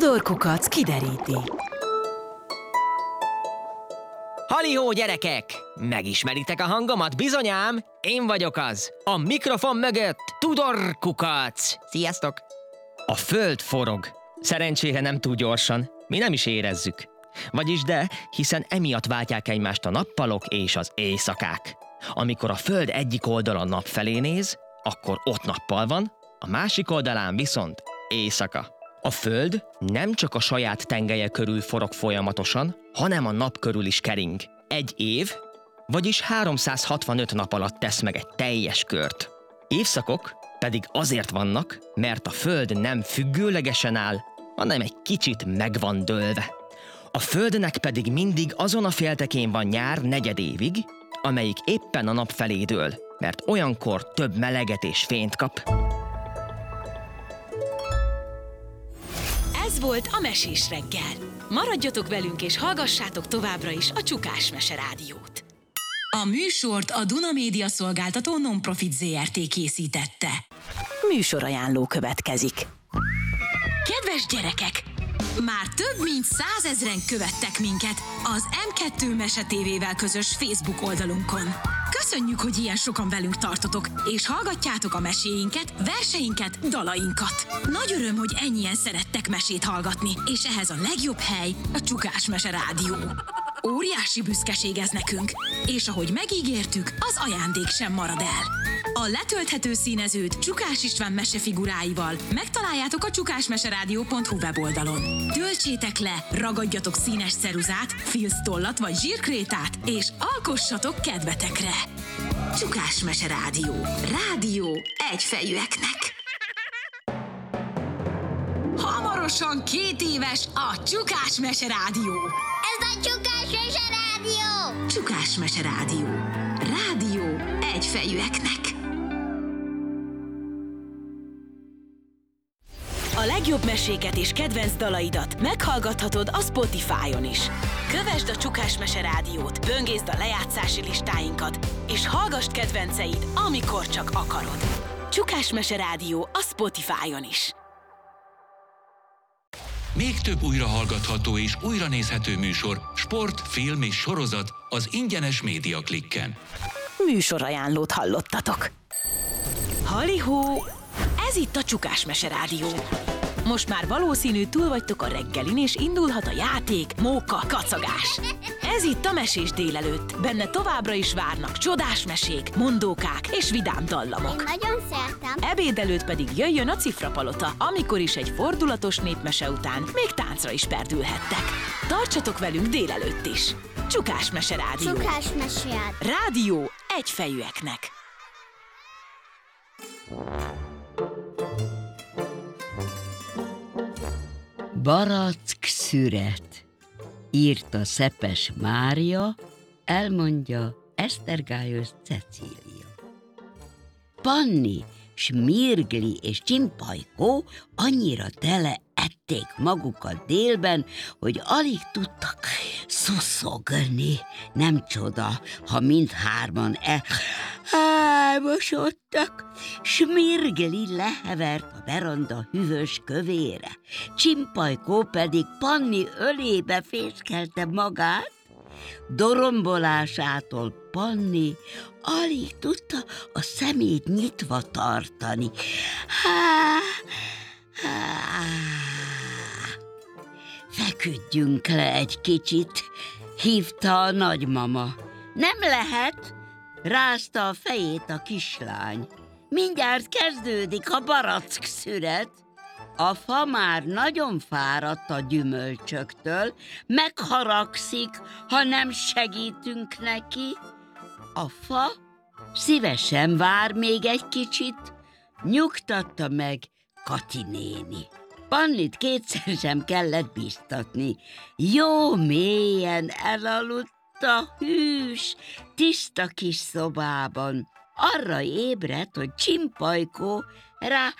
Tudor Kukac kideríti. Halihó, gyerekek! Megismeritek a hangomat, bizonyám? Én vagyok az, a mikrofon mögött Tudor Kukac. Sziasztok! A föld forog. Szerencsére nem túl gyorsan, mi nem is érezzük. Vagyis de, hiszen emiatt váltják egymást a nappalok és az éjszakák. Amikor a föld egyik oldala nap felé néz, akkor ott nappal van, a másik oldalán viszont éjszaka. A föld nem csak a saját tengelye körül forog folyamatosan, hanem a nap körül is kering. Egy év, vagyis 365 nap alatt tesz meg egy teljes kört. Évszakok pedig azért vannak, mert a föld nem függőlegesen áll, hanem egy kicsit meg van dőlve. A földnek pedig mindig azon a féltekén van nyár negyedévig, amelyik éppen a nap felé dől, mert olyankor több meleget és fényt kap. Ez volt a Mesés reggel. Maradjatok velünk és hallgassátok továbbra is a Csukás Mese Rádiót. A műsort a Duna Média Szolgáltató Non-Profit Zrt. Készítette. Műsorajánló következik. Kedves gyerekek! Már több mint 100 000 követtek minket az M2 Mese TV-vel közös Facebook oldalunkon. Köszönjük, hogy ilyen sokan velünk tartotok, és hallgatjátok a meséinket, verseinket, dalainkat. Nagy öröm, hogy ennyien szerettek mesét hallgatni, és ehhez a legjobb hely a Csukás Mese Rádió. Óriási büszkeség ez nekünk, és ahogy megígértük, az ajándék sem marad el. A letölthető színezőt Csukás István mesefiguráival megtaláljátok a csukásmeseradio.hu weboldalon. Töltsétek le, ragadjatok színes ceruzát, filctollat vagy zsírkrétát, és alkossatok kedvetekre. Csukás Mese Rádió. Rádió egyfejűeknek. Hamarosan 2 éves a Csukás Mese Rádió. Ez a Csukás Mese Rádió! Csukás Mese Rádió. Rádió egyfejűeknek. A legjobb meséket és kedvenc dalaidat meghallgathatod a Spotify-on is. Kövesd a Csukás Mese Rádiót, böngészd a lejátszási listáinkat, és hallgasd kedvenceid, amikor csak akarod. Csukás Mese Rádió a Spotify-on is. Még több újrahallgatható és újranézhető műsor, sport, film és sorozat az ingyenes Média Klikken. Műsorajánlót hallottatok. Halihó! Ez itt a Csukás Mese Rádió. Most már valószínű túl vagytok a reggelin, és indulhat a játék, móka, kacagás. Ez itt a Mesés délelőtt. Benne továbbra is várnak csodás mesék, mondókák és vidám dallamok. Én nagyon szeretem. Ebéd előtt pedig jöjjön a Cifrapalota, amikor is egy fordulatos népmese után még táncra is perdülhettek. Tartsatok velünk délelőtt is. Csukás Mese Rádió. Csukás Mese Rádió egyfejűeknek. Barack szüret, írta Szepes Mária, elmondja Esztergályos Cecília. Panni, Smirgli és Csimpajkó annyira tele ették magukat délben, hogy alig tudtak szuszogni. Nem csoda, ha mindhárman elmosodtak. Smirgli lehevert a veranda hűvös kövére, Csimpajkó pedig Panni ölébe fészkelte magát. Dorombolásától Panni alig tudta a szemét nyitva tartani. Feküdjünk le egy kicsit, hívta a nagymama. Nem lehet, rázta a fejét a kislány. Mindjárt kezdődik a barack szüret. A fa már nagyon fáradt a gyümölcsöktől, megharagszik, ha nem segítünk neki. A fa szívesen vár még egy kicsit, nyugtatta meg Kati néni. Pannit kétszer sem kellett biztatni. Jó mélyen elaludt a hűs, tiszta kis szobában. Arra ébredt, hogy Csimpajkó rá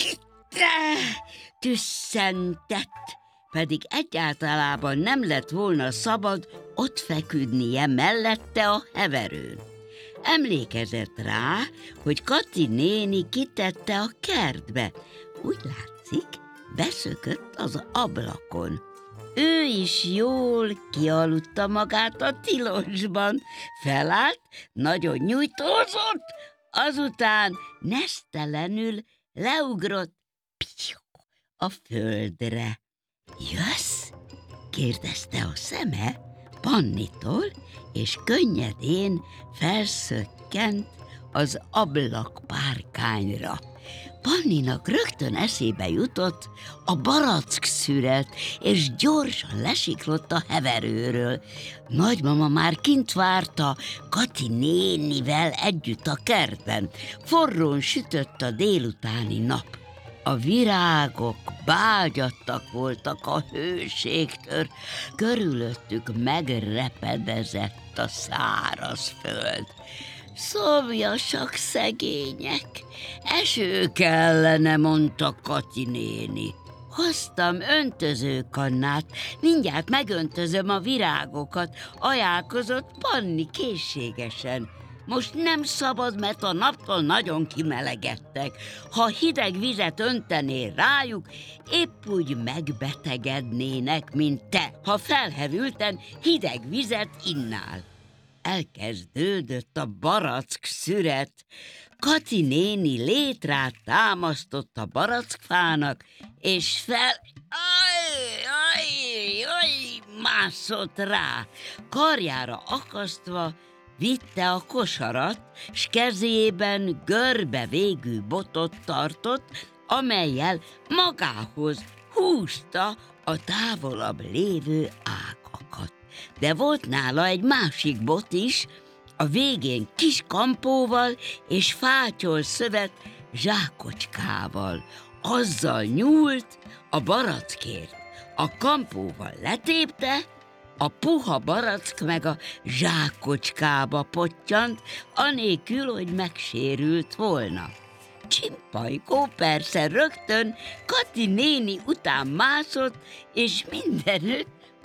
tüsszentett, pedig egyáltalában nem lett volna szabad ott feküdnie mellette a heverőn. Emlékezett rá, hogy Kati néni kitette a kertbe. Úgy látszik, beszökött az ablakon. Ő is jól kialudta magát a tilosban, felállt, nagyon nyújtózott, azután nesztelenül leugrott a földre. Jössz? Kérdezte a szeme Pannitól, és könnyedén felszökkent az ablakpárkányra. Panninak rögtön eszébe jutott a barackszüret, és gyorsan lesiklott a heverőről. Nagymama már kint várta Kati nénivel együtt a kertben. Forrón sütött a délutáni nap. A virágok bágyadtak voltak a hőségtől, körülöttük megrepedezett a száraz föld. Szomjasak szegények, eső kellene, mondta Kati néni. Hoztam öntözőkannát, mindjárt megöntözöm a virágokat, ajánlkozott Panni készségesen. Most nem szabad, mert a naptól nagyon kimelegedtek. Ha hideg vizet öntenél rájuk, épp úgy megbetegednének, mint te, ha felhevülten hideg vizet innál. Elkezdődött a barack szüret. Kati néni létrát támasztott a barackfának, és mászott rá. Karjára akasztva vitte a kosarat, s kezében görbe végű botot tartott, amellyel magához húzta a távolabb lévő ágakat. De volt nála egy másik bot is, a végén kis kampóval és fátyol szövet zsákocskával. Azzal nyúlt a barackért. A kampóval letépte, a puha barack meg a zsákocskába pottyant, anélkül, hogy megsérült volna. Csimpajkó persze rögtön Kati néni után mászott, és mindenütt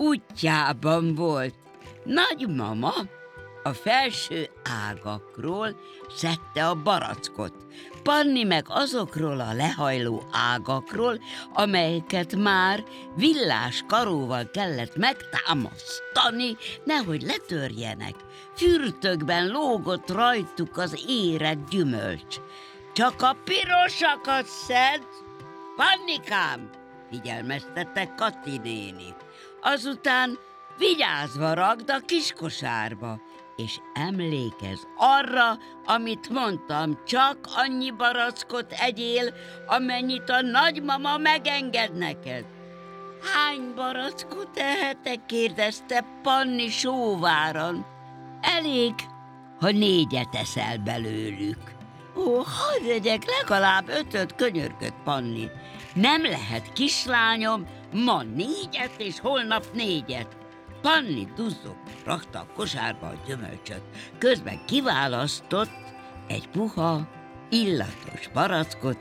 útjában volt. Nagymama a felső ágakról szedte a barackot, Panni meg azokról a lehajló ágakról, amelyeket már villás karóval kellett megtámasztani, nehogy letörjenek. Fürtökben lógott rajtuk az érett gyümölcs. Csak a pirosakat szed, Pannikám, figyelmeztette Kati néni. Azután vigyázva rakd a kiskosárba, és emlékezz arra, amit mondtam, csak annyi barackot egyél, amennyit a nagymama megenged neked. Hány barackot ehetek? Kérdezte Panni sóváran. Elég, ha 4 eszel belőlük. Ó, hadd egyek legalább 5, könyörgött Panni. Nem lehet, kislányom, ma 4 és holnap 4. Panni duzzog, rakta a kosárba a gyümölcsöt. Közben kiválasztott egy puha, illatos barackot,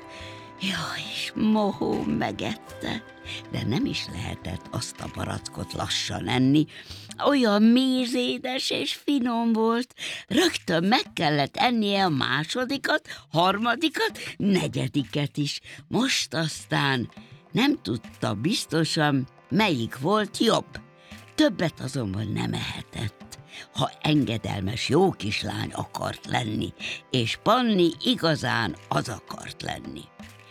és mohó megette, de nem is lehetett azt a barackot lassan enni. Olyan mézédes és finom volt, rögtön meg kellett ennie a másodikat, harmadikat, 4. is. Most aztán nem tudta biztosan, melyik volt jobb. Többet azonban nem ehetett, ha engedelmes jó kislány akart lenni, és Panni igazán az akart lenni.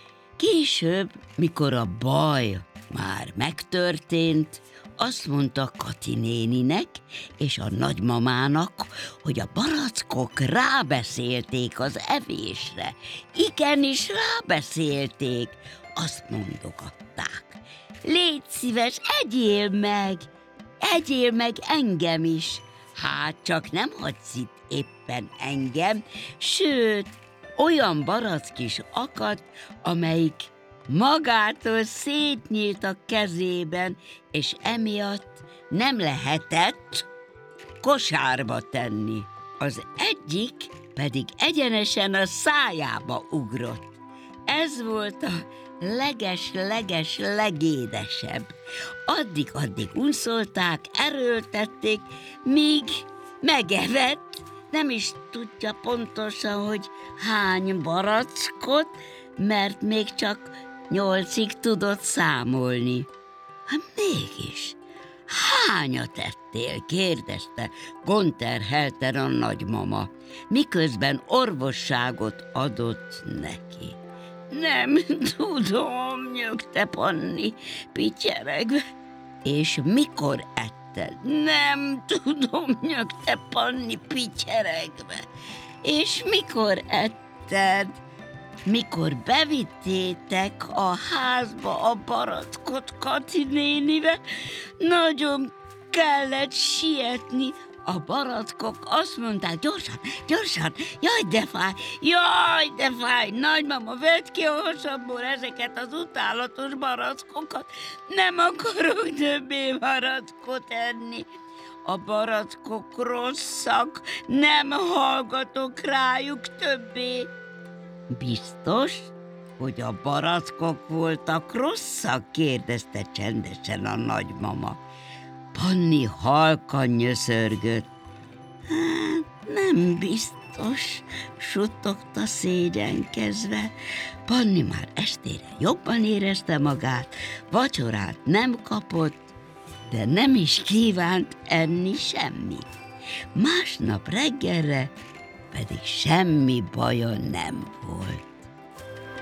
Később, mikor a baj már megtörtént, azt mondta Kati néninek és a nagymamának, hogy a barackok rábeszélték az evésre. Igenis rábeszélték, azt mondogatták. Légy szíves, egyél meg engem is. Hát csak nem hagysz itt éppen engem, sőt, olyan barack is akadt, amelyik magától szétnyílt a kezében, és emiatt nem lehetett kosárba tenni. Az egyik pedig egyenesen a szájába ugrott. Ez volt a leges legédesebb. Addig unszolták, erőltették, míg megevett, nem is tudja pontosan, hogy hány barackot, mert még csak 8-ig tudott számolni. Hát mégis, hányat ettél? Kérdezte gonterhelten a nagymama, miközben orvosságot adott neki. Nem tudom, nyögte Panni, pityeregve. És mikor etted? Nem tudom, nyögte Panni, pityeregve. És mikor etted? Mikor bevittétek a házba a barackot Kati nénivel, nagyon kellett sietni. A barackok azt mondták, gyorsan, gyorsan, jaj, de fáj, nagymama, vedd ki a hasamból ezeket az utálatos barackokat, nem akarok többé barackot enni. A barackok rosszak, nem hallgatok rájuk többé. Biztos, hogy a barackok voltak rosszak? Kérdezte csendesen a nagymama. Panni halkan nyöszörgött. Hát, nem biztos, suttogta szégyenkezve. Panni már estére jobban érezte magát, vacsorát nem kapott, de nem is kívánt enni semmit. Másnap reggelre pedig semmi baja nem volt.